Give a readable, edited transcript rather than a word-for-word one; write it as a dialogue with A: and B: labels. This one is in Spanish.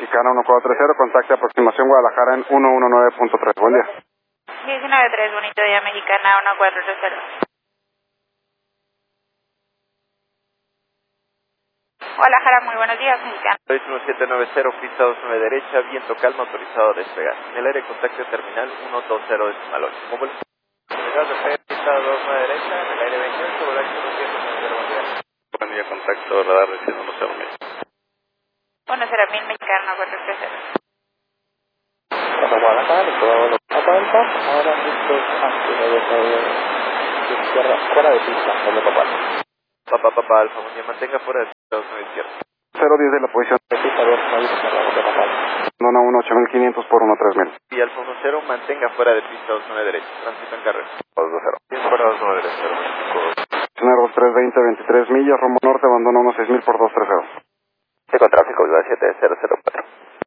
A: Mexicana 1430, contacte aproximación Guadalajara en 119.3. Buen día.
B: 193, bonito día, Mexicana 1430. Guadalajara, muy buenos días, Mexicana.
C: 1790, pista 29 derecha, viento calma, autorizado a despegar. En el aire contacto terminal 120 decimal 8. ¿Cómo le? Unidad de fe, pista 29 derecha, en el aire 28, volaje 190.
D: Buen día, contacto radar de 110.000.
B: 10.000, Mexicana 1430.
E: Guadalajara, todo lo que avanza, ahora esto es izquierda, fuera de pista, donde papá.
C: Papá, Alfa, Mundial, mantenga fuera de pista 29 izquierda.
A: 010 de la posición.
E: De pista 2, ahí donde papá.
A: 8500 por 13000.
C: Y Alfa 10, mantenga fuera de pista 29 derecha. Transito en carrera.
D: 220.
C: Bien fuera 29 derecha, 025.
A: Escenario 320, 23 millas, rumbo norte, abandono 16000 por 230.
E: Con tráfico, 7004.